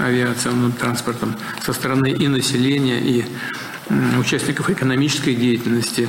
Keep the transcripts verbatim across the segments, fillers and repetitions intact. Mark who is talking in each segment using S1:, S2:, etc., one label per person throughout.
S1: авиационным транспортом со стороны и населения, и участников экономической деятельности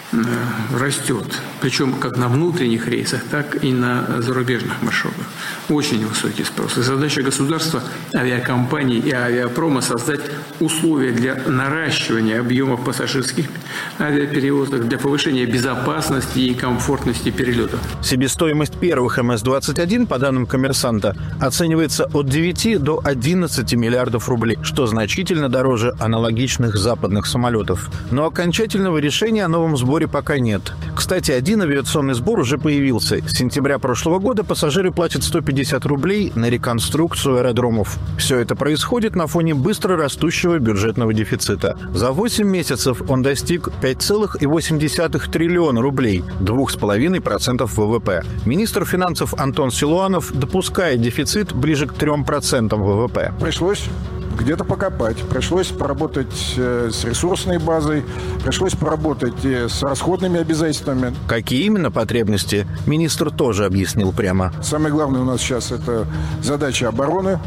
S1: растет. Причем как на внутренних рейсах, так и на зарубежных маршрутах. Очень высокий спрос. И задача государства, авиакомпаний и авиапрома создать условия для наращивания объемов пассажирских авиаперевозок, для повышения безопасности и комфортности перелетов.
S2: Себестоимость первых эм эс двадцать один, по данным «Коммерсанта», оценивается от девяти до одиннадцати миллиардов рублей, что значительно дороже аналогичных западных самолетов. Но окончательного решения о новом сборе пока нет. Кстати, один авиационный сбор уже появился. С сентября прошлого года пассажиры платят сто пятьдесят рублей на реконструкцию аэродромов. Все это происходит на фоне быстро растущего бюджетного дефицита. За восемь месяцев он достиг пяти целых восьми десятых триллиона рублей, два с половиной процента вэ вэ пэ. Министр финансов Антон Силуанов допускает дефицит ближе к трем процентам вэ вэ пэ.
S3: Пришлось где-то покопать, пришлось поработать с ресурсной базой, пришлось поработать с расходными обязательствами.
S2: Какие именно потребности, министр тоже объяснил прямо.
S3: Самое главное у нас сейчас это задача обороны,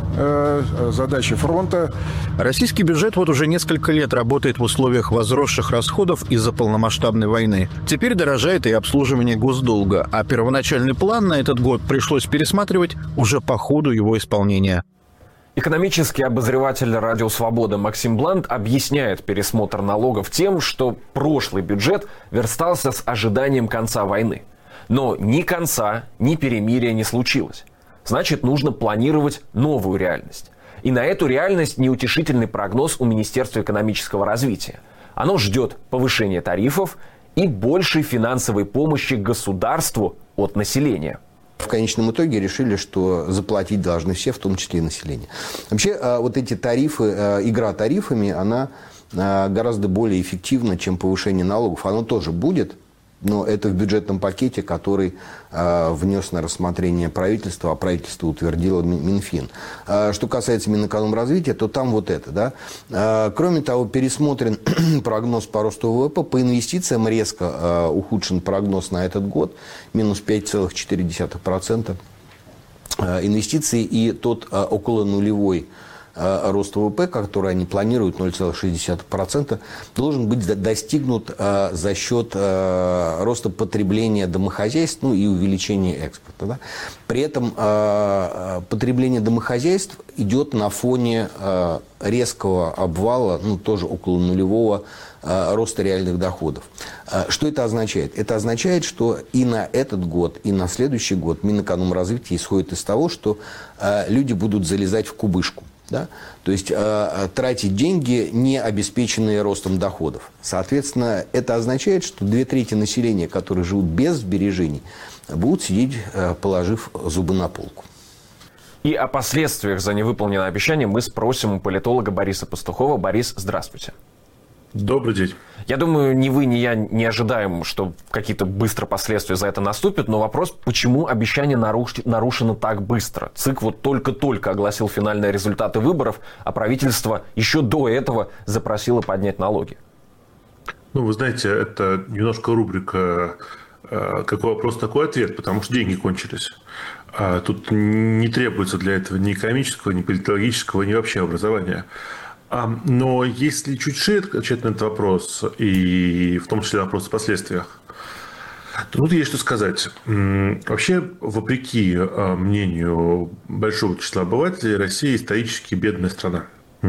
S3: задача фронта.
S2: Российский бюджет вот уже несколько лет работает в условиях возросших расходов из-за полномасштабной войны. Теперь дорожает и обслуживание госдолга, а первоначальный план на этот год пришлось пересматривать уже по ходу его исполнения.
S4: Экономический обозреватель «Радио Свобода» Максим Бланд объясняет пересмотр налогов тем, что прошлый бюджет верстался с ожиданием конца войны. Но ни конца, ни перемирия не случилось. Значит, нужно планировать новую реальность. И на эту реальность неутешительный прогноз у Министерства экономического развития. Оно ждет повышения тарифов и большей финансовой помощи государству от населения.
S5: В конечном итоге решили, что заплатить должны все, в том числе и население. Вообще, вот эти тарифы, игра тарифами, она гораздо более эффективна, чем повышение налогов. Оно тоже будет, но это в бюджетном пакете, который внес на рассмотрение правительства, а правительство утвердило Минфин. Что касается Минэкономразвития, то там вот это. Да? Кроме того, пересмотрен прогноз по росту вэ вэ пэ. По инвестициям резко ухудшен прогноз на этот год. Минус пять целых четыре десятых процента инвестиций и тот около нулевой рост вэ вэ пэ, который они планируют, ноль целых шесть десятых процента, должен быть достигнут за счет роста потребления домохозяйств, ну и увеличения экспорта. Да? При этом потребление домохозяйств идет на фоне резкого обвала, ну тоже около нулевого роста реальных доходов. Что это означает? Это означает, что и на этот год, и на следующий год Минэкономразвития исходит из того, что люди будут залезать в кубышку. Да? То есть э, тратить деньги, не обеспеченные ростом доходов. Соответственно, это означает, что две трети населения, которые живут без сбережений, будут сидеть, э, положив зубы на полку.
S4: И о последствиях за невыполненное обещание мы спросим у политолога Бориса Пастухова. Борис, здравствуйте.
S6: Добрый день.
S4: Я думаю, ни вы, ни я не ожидаем, что какие-то быстрые последствия за это наступят, но вопрос, почему обещание наруш... нарушено так быстро? ЦИК вот только-только огласил финальные результаты выборов, а правительство еще до этого запросило поднять налоги.
S6: Ну, вы знаете, это немножко рубрика «Какой вопрос, такой ответ», потому что деньги кончились. Тут не требуется для этого ни экономического, ни политологического, ни вообще образования. Но если чуть шире отвечать на этот вопрос, и в том числе вопрос о последствиях, то тут есть что сказать. Вообще, вопреки мнению большого числа обывателей, Россия исторически бедная страна.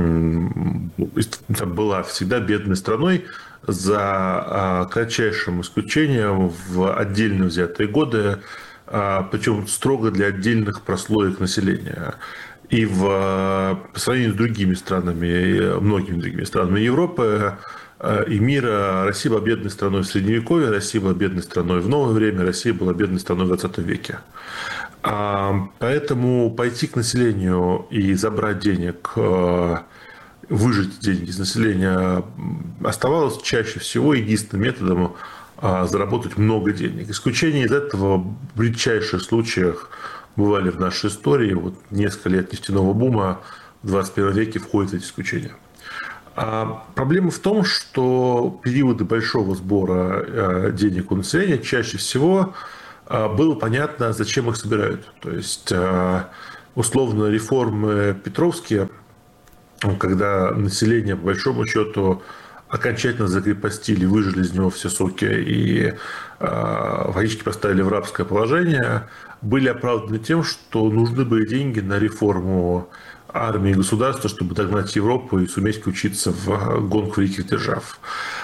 S6: Была всегда бедной страной, за кратчайшим исключением в отдельно взятые годы, причем строго для отдельных прослоек населения. И в, по сравнению с другими странами, многими другими странами Европы и мира, Россия была бедной страной в Средневековье, Россия была бедной страной в новое время, Россия была бедной страной в двадцатом веке. Поэтому пойти к населению и забрать денег, выжать деньги из населения оставалось чаще всего единственным методом заработать много денег. Исключение из этого в редчайших случаях бывали в нашей истории. Вот несколько лет нефтяного бума в двадцать первом веке входит в эти исключения. А проблема в том, что периоды большого сбора денег у населения чаще всего было понятно, зачем их собирают. То есть условно реформы петровские, когда население, по большому счету, окончательно закрепостили, выжили из него все соки и э, фактически поставили в рабское положение, были оправданы тем, что нужны были деньги на реформу армии и государства, чтобы догнать Европу и суметь включиться в гонку великих держав.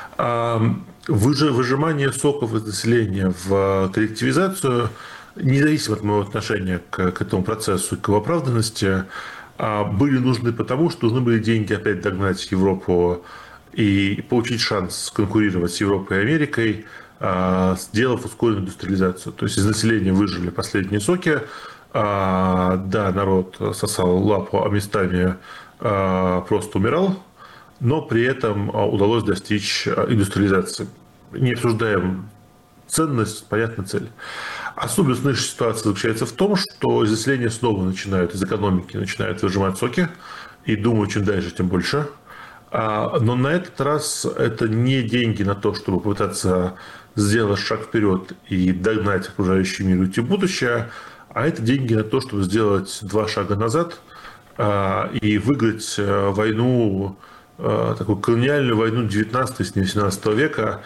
S6: Выжимание соков из населения в коллективизацию, независимо от моего отношения к, к этому процессу и к его оправданности, были нужны потому, что нужны были деньги опять догнать Европу и получить шанс конкурировать с Европой и Америкой, сделав ускоренную индустриализацию. То есть из населения выжили последние соки. Да, народ сосал лапу, а местами просто умирал, но при этом удалось достичь индустриализации. Не обсуждаем ценность, понятна цель. Особенность нашей ситуации заключается в том, что из населения снова начинают, из экономики начинают выжимать соки, и думаю, чем дальше, тем больше. Но на этот раз это не деньги на то, чтобы попытаться сделать шаг вперед и догнать окружающий мир и уйти в будущее, а это деньги на то, чтобы сделать два шага назад и выиграть войну, такую колониальную войну девятнадцатого и восемнадцатого века.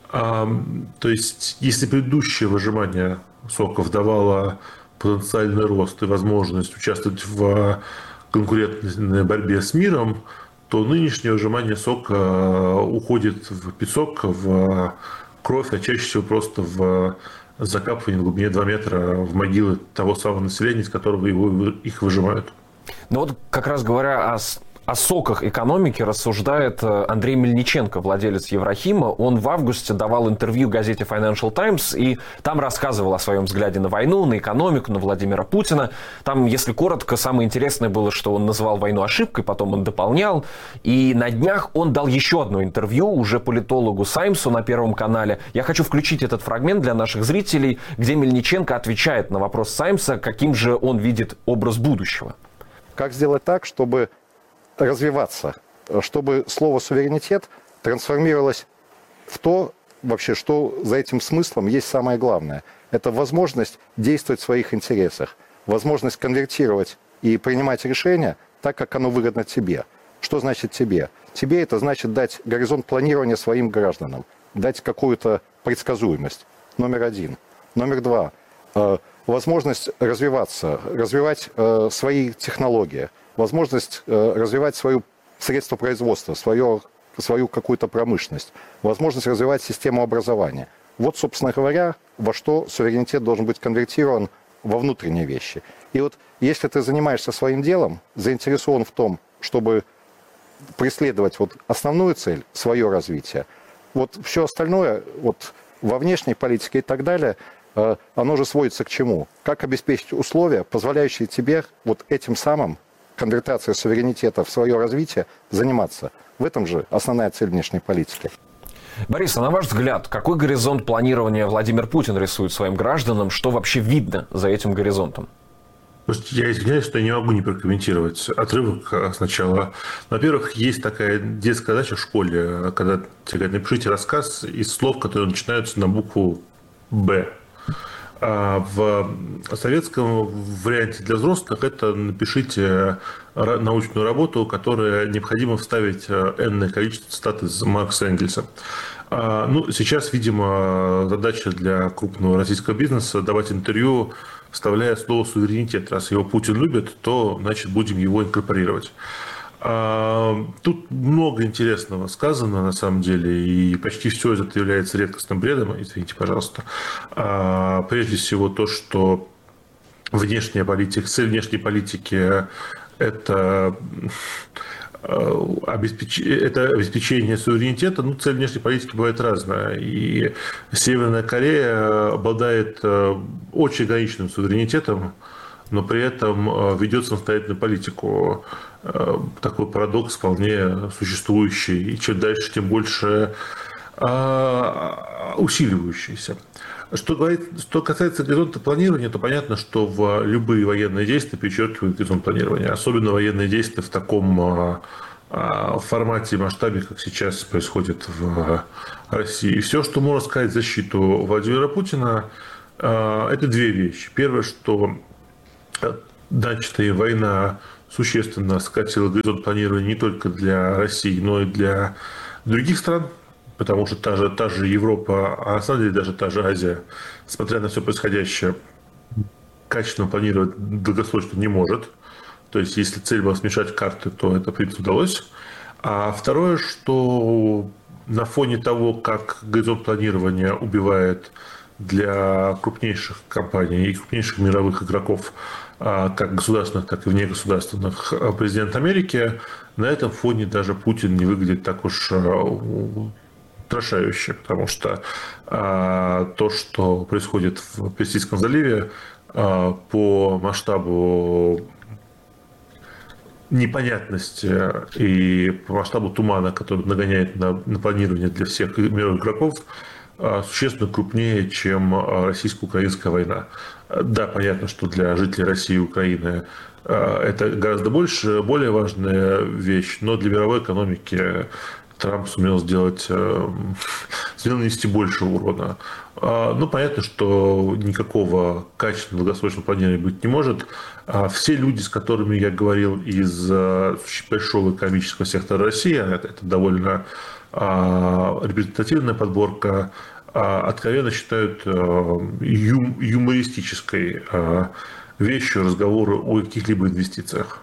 S6: То есть, если предыдущее выжимание соков давало потенциальный рост и возможность участвовать в конкурентной борьбе с миром, то нынешнее выжимание сока уходит в песок, в кровь, а чаще всего просто в закапывание на глубине два метра в могилы того самого населения, из которого его, их выжимают.
S4: Ну вот как раз говоря о, о соках экономики рассуждает Андрей Мельниченко, владелец Еврохима. Он в августе давал интервью газете Financial Times и там рассказывал о своем взгляде на войну, на экономику, на Владимира Путина. Там, если коротко, самое интересное было, что он называл войну ошибкой, потом он дополнял. И на днях он дал еще одно интервью уже политологу Саймсу на Первом канале. Я хочу включить этот фрагмент для наших зрителей, где Мельниченко отвечает на вопрос Саймса, каким же он видит образ будущего.
S7: Как сделать так, чтобы развиваться, чтобы слово «суверенитет» трансформировалось в то, вообще, что за этим смыслом есть самое главное. Это возможность действовать в своих интересах, возможность конвертировать и принимать решения так, как оно выгодно тебе. Что значит тебе? Тебе это значит дать горизонт планирования своим гражданам, дать какую-то предсказуемость. Номер один. Номер два. Возможность развиваться, развивать э, свои технологии, возможность э, развивать свое средство производства, свое, свою какую-то промышленность, возможность развивать систему образования. Вот, собственно говоря, во что суверенитет должен быть конвертирован во внутренние вещи. И вот если ты занимаешься своим делом, заинтересован в том, чтобы преследовать вот основную цель, свое развитие, вот все остальное, вот во внешней политике и так далее, оно же сводится к чему? Как обеспечить условия, позволяющие тебе вот этим самым, конвертацией суверенитета в свое развитие, заниматься. В этом же основная цель внешней политики.
S4: Борис, а на ваш взгляд, какой горизонт планирования Владимир Путин рисует своим гражданам? Что вообще видно за этим горизонтом?
S6: Я извиняюсь, что я не могу не прокомментировать отрывок сначала. Во-первых, есть такая детская задача в школе, когда тебе говорят, напишите рассказ из слов, которые начинаются на букву «Б». В советском варианте для взрослых это напишите научную работу, которая необходимо вставить энное количество цитат из Маркса и Энгельса. Ну, сейчас, видимо, задача для крупного российского бизнеса давать интервью, вставляя слово «суверенитет». Раз его Путин любит, то, значит, будем его инкорпорировать. Тут много интересного сказано, на самом деле, и почти все это является редкостным бредом, извините, пожалуйста. Прежде всего то, что внешняя политика, цель внешней политики – это обеспечение, это обеспечение суверенитета. Ну, цель внешней политики бывает разная, и Северная Корея обладает очень ограниченным суверенитетом, но при этом ведет самостоятельную политику. Такой парадокс вполне существующий, и чем дальше, тем больше усиливающийся. Что, говорит, что касается горизонта планирования, то понятно, что в любые военные действия перечеркивают горизонт планирования, особенно военные действия в таком формате и масштабе, как сейчас происходит в России. И все, что можно сказать в защиту Владимира Путина, это две вещи. Первое, что начатая война существенно сократила горизонт планирования не только для России, но и для других стран, потому что та же, та же Европа, а на самом деле даже та же Азия, смотря на все происходящее, качественно планировать долгосрочно не может. То есть, если цель была смешать карты, то это, в принципе, удалось. А второе, что на фоне того, как горизонт планирования убивает для крупнейших компаний и крупнейших мировых игроков, как государственных, так и внегосударственных, президент Америки, на этом фоне даже Путин не выглядит так уж устрашающе, потому что то, что происходит в Персидском заливе, по масштабу непонятности и по масштабу тумана, который нагоняет на, на планирование для всех мировых игроков, существенно крупнее, чем российско-украинская война. Да, понятно, что для жителей России и Украины это гораздо больше, более важная вещь, но для мировой экономики Трамп сумел сделать, сумел нанести больше урона. Ну, понятно, что никакого качественного долгосрочного планирования быть не может. Все люди, с которыми я говорил из большого экономического сектора России, это, это довольно репрезентативная подборка, откровенно считают юм, юмористической вещью разговоры о каких-либо инвестициях.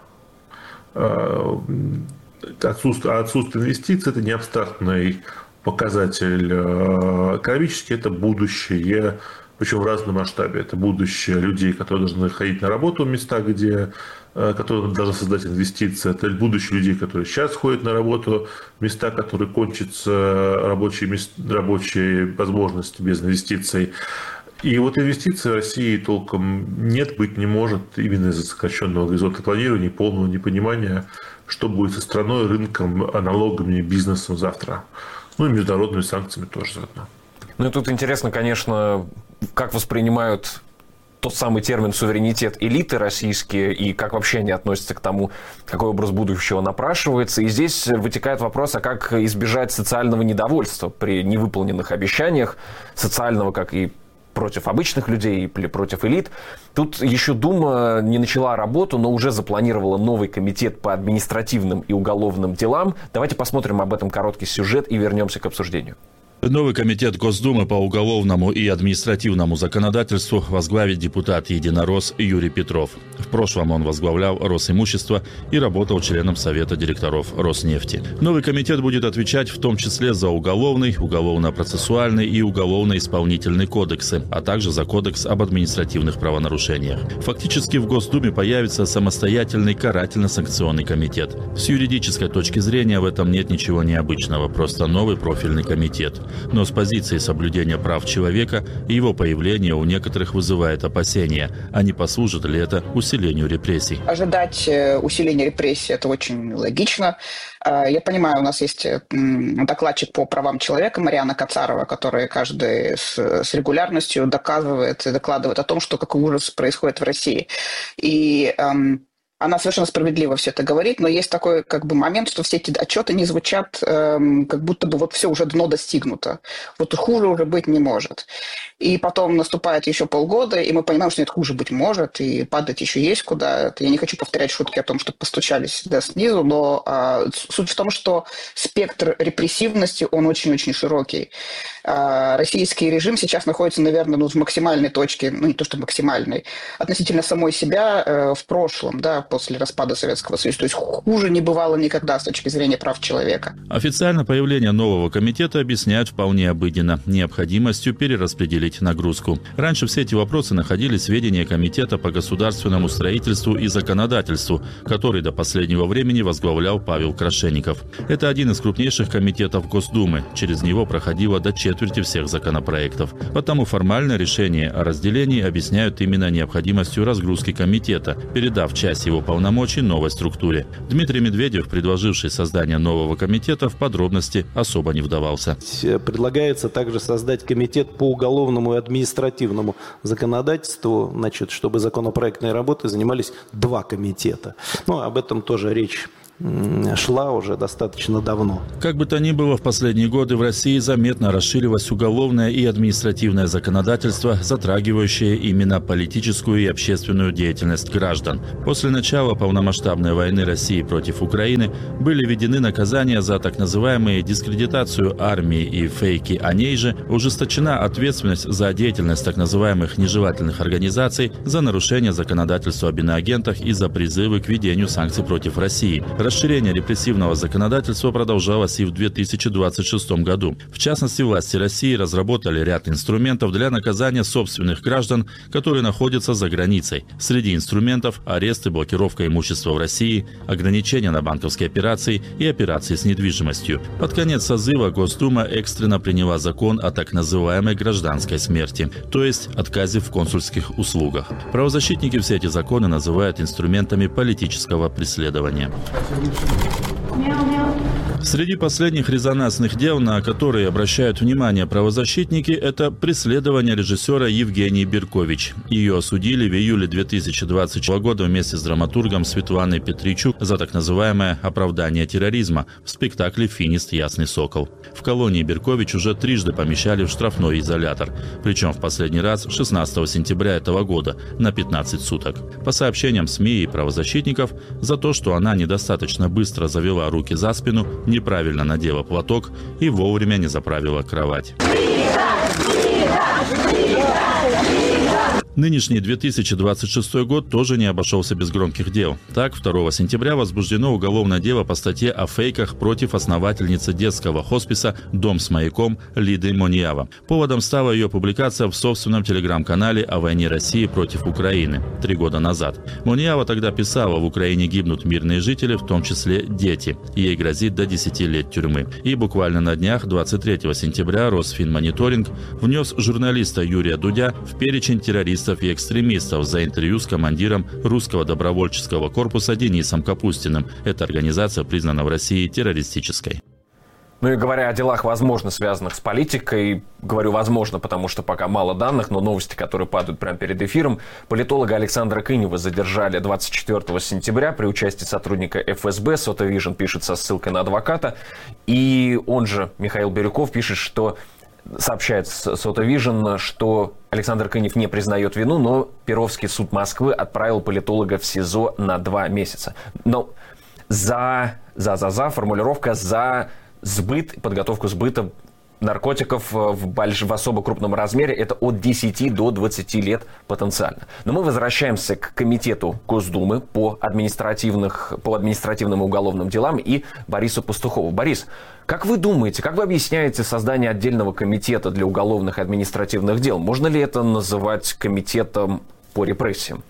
S6: Отсутствие, отсутствие инвестиций – это не абстрактный показатель экономический, это будущее, причем в разном масштабе. Это будущее людей, которые должны ходить на работу в места, где, которые должны создать инвестиции. Это будущее людей, которые сейчас ходят на работу в места, которые кончатся рабочие, рабочие возможности без инвестиций. И вот инвестиций в России толком нет, быть не может, именно из-за сокращенного горизонта планирования и полного непонимания, что будет со страной, рынком, налогами, бизнесом завтра. Ну и международными санкциями тоже заодно.
S4: Ну и тут интересно, конечно, как воспринимают тот самый термин «суверенитет» элиты российские, и как вообще они относятся к тому, какой образ будущего напрашивается. И здесь вытекает вопрос, а как избежать социального недовольства при невыполненных обещаниях, социального, как и против обычных людей или против элит. Тут еще Дума не начала работу, но уже запланировала новый комитет по административным и уголовным делам. Давайте посмотрим об этом короткий сюжет и вернемся к обсуждению.
S8: Новый комитет Госдумы по уголовному и административному законодательству возглавит депутат-единорос Юрий Петров. В прошлом он возглавлял Росимущество и работал членом Совета директоров Роснефти. Новый комитет будет отвечать в том числе за уголовный, уголовно-процессуальный и уголовно-исполнительный кодексы, а также за кодекс об административных правонарушениях. Фактически в Госдуме появится самостоятельный карательно-санкционный комитет. С юридической точки зрения в этом нет ничего необычного, просто новый профильный комитет. Но с позиции соблюдения прав человека его появление у некоторых вызывает опасения. А не послужит ли это усилению репрессий?
S9: Ожидать усиления репрессий – это очень логично. Я понимаю, у нас есть докладчик по правам человека Марианна Кацарова, которая каждый с, с регулярностью доказывает и докладывает о том, что какой ужас происходит в России. И эм, она совершенно справедливо все это говорит, но есть такой как бы момент, что все эти отчеты не звучат, эм, как будто бы вот все уже дно достигнуто. Вот хуже уже быть не может. И потом наступает еще полгода, и мы понимаем, что нет, хуже быть может, и падать еще есть куда. Я не хочу повторять шутки о том, что постучались да, снизу, но а, суть в том, что спектр репрессивности, он очень-очень широкий. А, российский режим сейчас находится, наверное, ну, в максимальной точке, ну не то что максимальной, относительно самой себя э, в прошлом, да, после распада Советского Союза. То есть хуже не бывало никогда с точки зрения прав человека.
S8: Официально появление нового комитета объясняют вполне обыденно необходимостью перераспределить нагрузку. Раньше все эти вопросы находились в ведении Комитета по государственному строительству и законодательству, который до последнего времени возглавлял Павел Крашенников. Это один из крупнейших комитетов Госдумы. Через него проходило до четверти всех законопроектов. Потому формальное решение о разделении объясняют именно необходимостью разгрузки комитета, передав часть его полномочий новой структуре. Дмитрий Медведев, предложивший создание нового комитета, в подробности особо не вдавался.
S10: Предлагается также создать комитет по уголовному и административному законодательству, значит, чтобы законопроектной работой занимались два комитета. Ну, об этом тоже речь шла уже достаточно давно.
S8: Как бы то ни было, в последние годы в России заметно расширилось уголовное и административное законодательство, затрагивающее именно политическую и общественную деятельность граждан. После начала полномасштабной войны России против Украины были введены наказания за так называемую дискредитацию армии и фейки о ней же, ужесточена ответственность за деятельность так называемых нежелательных организаций, за нарушение законодательства об иноагентах и за призывы к введению санкций против России. Расширение репрессивного законодательства продолжалось и в две тысячи двадцать шестом году. В частности, власти России разработали ряд инструментов для наказания собственных граждан, которые находятся за границей. Среди инструментов – арест и блокировка имущества в России, ограничения на банковские операции и операции с недвижимостью. Под конец созыва Госдума экстренно приняла закон о так называемой гражданской смерти, то есть отказе в консульских услугах. Правозащитники все эти законы называют инструментами политического преследования. Среди последних резонансных дел, на которые обращают внимание правозащитники, это преследование режиссера Евгении Беркович. Ее осудили в июле две тысячи двадцать второго года вместе с драматургом Светланой Петричук за так называемое оправдание терроризма в спектакле «Финист. Ясный сокол». В колонии Беркович уже трижды помещали в штрафной изолятор, причем в последний раз шестнадцатого сентября этого года на пятнадцать суток. По сообщениям СМИ и правозащитников, за то, что она недостаточно быстро завела руки за спину, неправильно надела платок и вовремя не заправила кровать. Нынешний две тысячи двадцать шестой год тоже не обошелся без громких дел. Так, второго сентября возбуждено уголовное дело по статье о фейках против основательницы детского хосписа «Дом с маяком» Лиды Моньява. Поводом стала ее публикация в собственном телеграм-канале о войне России против Украины три года назад. Моньява тогда писала: в Украине гибнут мирные жители, в том числе дети. Ей грозит до десяти лет тюрьмы. И буквально на днях, двадцать третьего сентября, Росфинмониторинг внес журналиста Юрия Дудя в перечень террористов и экстремистов за интервью с командиром русского добровольческого корпуса Денисом Капустиным. Эта организация признана в России террористической.
S4: Ну и говоря о делах, возможно, связанных с политикой, говорю «возможно», потому что пока мало данных, но новости, которые падают прямо перед эфиром, политолога Александра Кынева задержали двадцать четвёртого сентября при участии сотрудника эф эс бэ. Сотовижн пишет со ссылкой на адвоката. И он же, Михаил Бирюков, пишет, что сообщает Сотовижн, что Александр Кынев не признает вину, но Перовский суд Москвы отправил политолога в СИЗО на два месяца. Но за, за, за, за формулировка «за сбыт, подготовку сбыта наркотиков в, больш... в особо крупном размере» — это от десяти до двадцати лет потенциально. Но мы возвращаемся к комитету Госдумы по, административных, по административным и уголовным делам и Борису Пастухову. Борис, как вы думаете, как вы объясняете создание отдельного комитета для уголовных и административных дел? Можно ли это называть комитетом по репрессиям?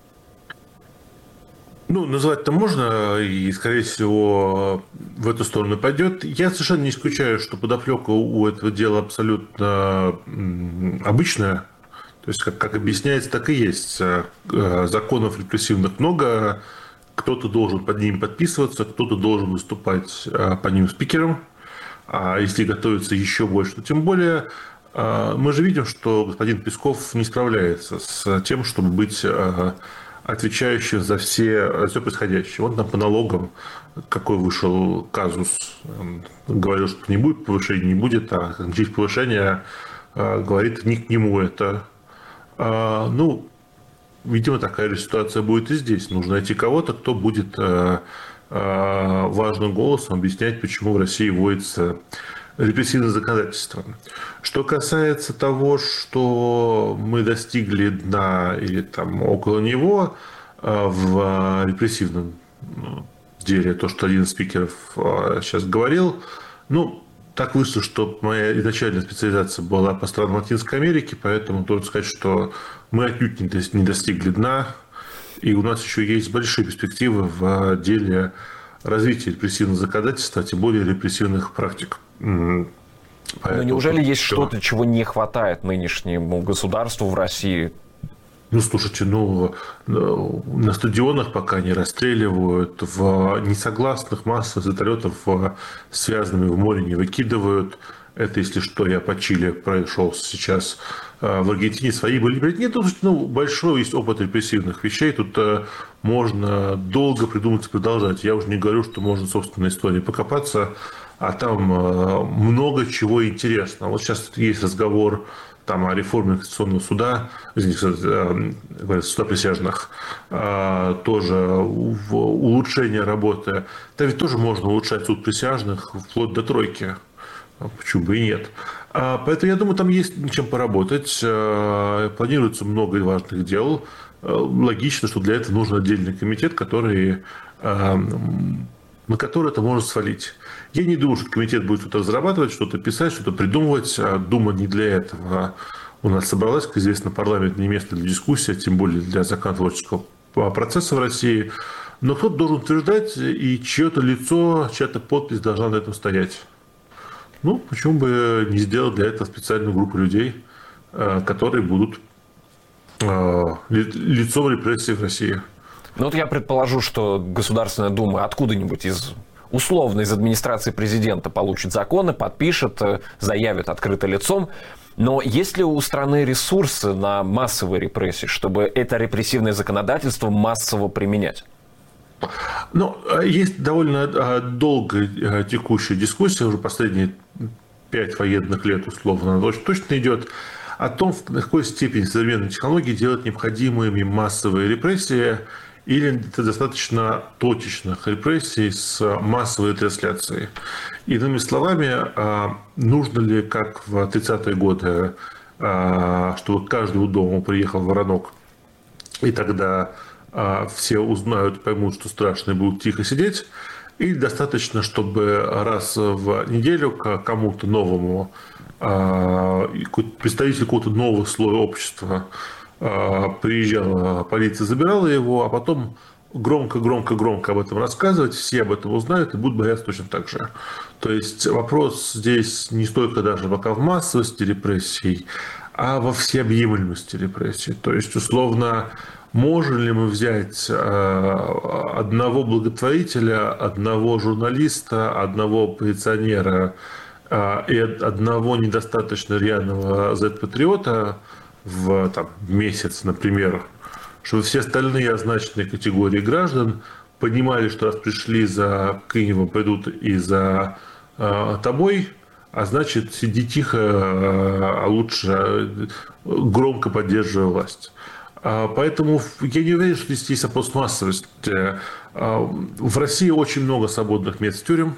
S6: Ну, называть-то можно, и, скорее всего, в эту сторону пойдет. Я совершенно не исключаю, что подоплека у этого дела абсолютно обычная. То есть, как, как объясняется, так и есть. Законов репрессивных много, кто-то должен под ними подписываться, кто-то должен выступать по ним спикером. А если готовится еще больше, то тем более. Мы же видим, что господин Песков не справляется с тем, чтобы быть отвечающим за все, за все происходящее. Вот нам по налогам, какой вышел казус, говорил, что не будет повышения, не будет, а через повышение говорит, не к нему это. Ну, видимо, такая же ситуация будет и здесь. Нужно найти кого-то, кто будет важным голосом объяснять, почему в России вводится репрессивное законодательство. Что касается того, что мы достигли дна или там около него в репрессивном деле, то, что один из спикеров сейчас говорил, ну, так вышло, что моя изначальная специализация была по странам Латинской Америки, поэтому должен сказать, что мы отнюдь не достигли дна, и у нас еще есть большие перспективы в деле развития репрессивного законодательства, а тем более репрессивных практик.
S4: Поэтому, но неужели есть что-то, чего не хватает нынешнему государству в России?
S6: Ну, слушайте, ну, на стадионах пока не расстреливают, в несогласных массовых вертолетов связанными в море не выкидывают. Это, если что, я по Чили прошел сейчас. В Аргентине свои были. Нет, тут ну, большой есть опыт репрессивных вещей. Тут можно долго придумать и продолжать. Я уже не говорю, что можно в собственной истории покопаться, а там много чего интересного. Вот сейчас есть разговор там, о реформе Конституционного суда, суда присяжных, тоже в улучшение работы. Да ведь тоже можно улучшать суд присяжных вплоть до тройки. Почему бы и нет. Поэтому, я думаю, там есть над чем поработать. Планируется много важных дел. Логично, что для этого нужен отдельный комитет, который, на который это можно свалить. Я не думаю, что комитет будет что-то разрабатывать, что-то писать, что-то придумывать. Дума не для этого у нас собралась. Как известно, парламент не место для дискуссии, тем более для законотворческого процесса в России. Но кто-то должен утверждать, и чье-то лицо, чья-то подпись должна на этом стоять. Ну, почему бы не сделать для этого специальную группу людей, которые будут лицом репрессий в России.
S4: Ну вот я предположу, что Государственная Дума откуда-нибудь из условно из администрации президента получит законы, подпишет, заявит открыто лицом. Но есть ли у страны ресурсы на массовые репрессии, чтобы это репрессивное законодательство массово применять?
S6: Ну, есть довольно долгая текущая дискуссия, уже последние пять военных лет, условно, она очень точно идет, о том, в какой степени современные технологии делают необходимыми массовые репрессии или достаточно точечных репрессий с массовой трансляцией. Иными словами, нужно ли, как в тридцатые годы, чтобы каждый у дома приехал воронок, и тогда все узнают, поймут, что страшно, и будут тихо сидеть, или достаточно, чтобы раз в неделю к кому-то новому, представителю какого-то нового слоя общества приезжала полиция, забирала его, а потом громко-громко-громко об этом рассказывать, все об этом узнают и будут бояться точно так же. То есть вопрос здесь не столько даже пока в массовости репрессий, а во всеобъемлемости репрессий. То есть, условно, можем ли мы взять одного благотворителя, одного журналиста, одного оппозиционера и одного недостаточно рьяного зет-патриота в там, месяц, например, чтобы все остальные означенные категории граждан понимали, что раз пришли за Кыневым, придут и за э, тобой, а значит, сиди тихо, а лучше громко поддерживая власть. Поэтому я не уверен, что здесь есть вопрос массовости. В России очень много свободных мест в тюрьмах.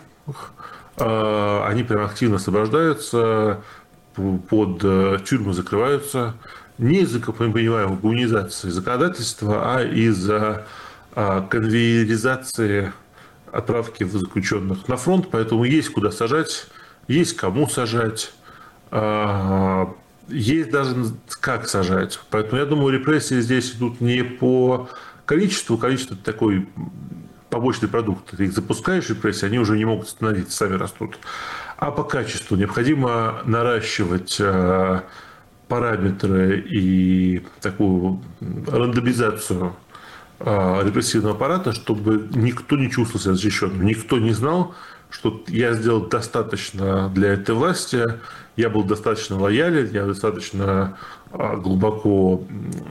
S6: Они прям активно освобождаются, под тюрьмы закрываются. Не из-за, как мы понимаем, гуманизации законодательства, а из-за конвейеризации отправки заключенных на фронт. Поэтому есть куда сажать, есть кому сажать, есть даже как сажать. Поэтому я думаю, репрессии здесь идут не по количеству. Количество – это такой побочный продукт. Ты их запускаешь, репрессии, они уже не могут остановиться, сами растут. А по качеству необходимо наращивать параметры и такую рандомизацию репрессивного аппарата, чтобы никто не чувствовал себя защищенным. Никто не знал, что я сделал достаточно для этой власти, я был достаточно лоялен, я достаточно глубоко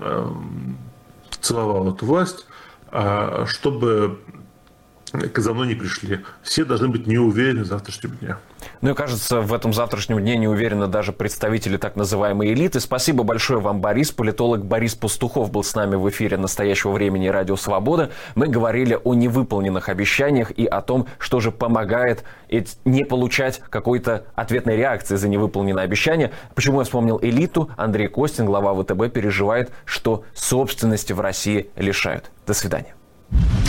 S6: целовал эту власть, чтобы за мной не пришли. Все должны быть не уверены в завтрашнем дне.
S4: Ну и, кажется, в этом завтрашнем дне не уверены даже представители так называемой элиты. Спасибо большое вам, Борис. Политолог Борис Пастухов был с нами в эфире «Настоящего времени» Радио Свобода. Мы говорили о невыполненных обещаниях и о том, что же помогает не получать какой-то ответной реакции за невыполненное обещание. Почему я вспомнил элиту? Андрей Костин, глава ВТБ, переживает, что собственности в России лишают. До свидания.